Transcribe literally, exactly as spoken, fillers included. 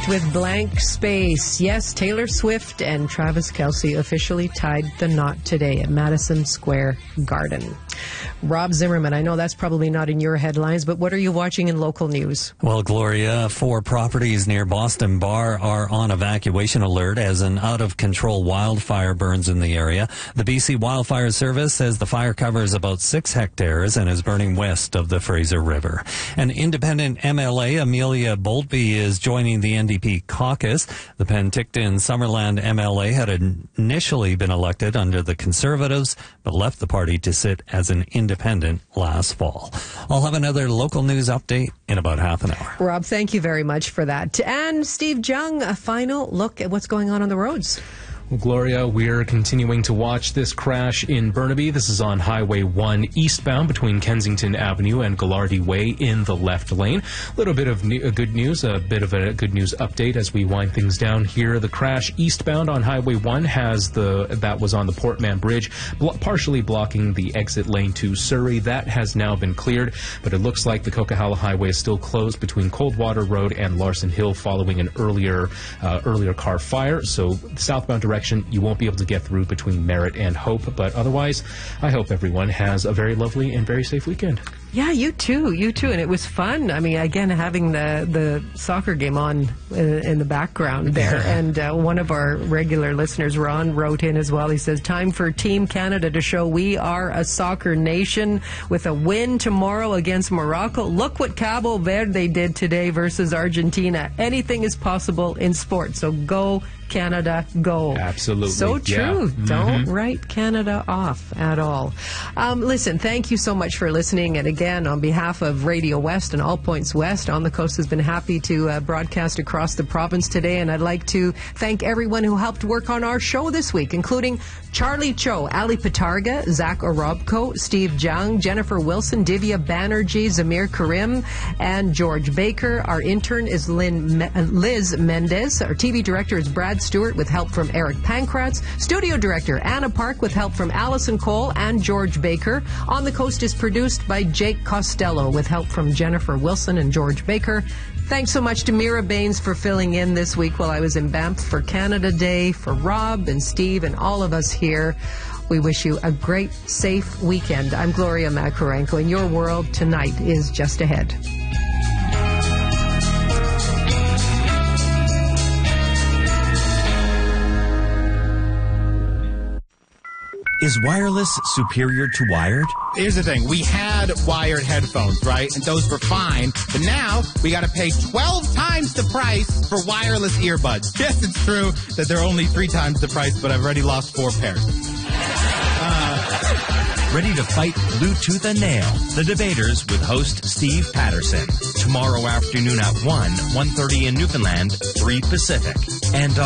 Swift with Blank Space. Yes, Taylor Swift and Travis Kelce officially tied the knot today at Madison Square Garden. Rob Zimmerman, I know that's probably not in your headlines, but what are you watching in local news? Well, Gloria, four properties near Boston Bar are on evacuation alert as an out-of-control wildfire burns in the area. The B C Wildfire Service says the fire covers about six hectares and is burning west of the Fraser River. An independent M L A, Amelia Boltby, is joining the N D P caucus. The Penticton Summerland M L A had initially been elected under the Conservatives, but left the party to sit as an independent last fall. I'll have another local news update in about half an hour. Rob, thank you very much for that. And Steve Jung, a final look at what's going on on the roads. Well, Gloria, we're continuing to watch this crash in Burnaby. This is on Highway one eastbound between Kensington Avenue and Gallardi Way in the left lane. A little bit of new, good news, a bit of a good news update as we wind things down here. The crash eastbound on Highway one has the, that was on the Portman Bridge, blo- partially blocking the exit lane to Surrey. That has now been cleared, but it looks like the Coquihalla Highway is still closed between Coldwater Road and Larson Hill following an earlier, uh, earlier car fire. So the southbound direction, you won't be able to get through between Merritt and Hope, but otherwise, I hope everyone has a very lovely and very safe weekend. Yeah, you too, you too, and it was fun. I mean, again, having the, the soccer game on in, in the background there, and uh, one of our regular listeners, Ron, wrote in as well. He says, time for Team Canada to show we are a soccer nation with a win tomorrow against Morocco. Look what Cabo Verde did today versus Argentina. Anything is possible in sports, so go Canada, go. Absolutely. So true. Yeah. Mm-hmm. Don't write Canada off at all. Um, listen, thank you so much for listening. And again, on behalf of Radio West and All Points West, On the Coast has been happy to uh, broadcast across the province today. And I'd like to thank everyone who helped work on our show this week, including Charlie Cho, Ali Patarga, Zach Orobko, Steve Jung, Jennifer Wilson, Divya Banerjee, Zamir Karim, and George Baker. Our intern is Lynn Me- Liz Mendez. Our T V director is Brad Stewart with help from Eric Pankratz. Studio director Anna Park with help from Allison Cole and George Baker. On the Coast is produced by Jake Costello with help from Jennifer Wilson and George Baker. Thanks so much to Mira Baines for filling in this week while I was in Banff for Canada Day, for Rob and Steve and all of us here. We wish you a great, safe weekend. I'm Gloria Makarenko, and your world tonight is just ahead. Is wireless superior to wired? Here's the thing. We had wired headphones, right? And those were fine. But now we got to pay twelve times the price for wireless earbuds. Yes, it's true that they're only three times the price, but I've already lost four pairs. Uh, Ready to fight Blue Tooth and Nail? The Debaters with host Steve Patterson. Tomorrow afternoon at one, one thirty in Newfoundland, three Pacific. And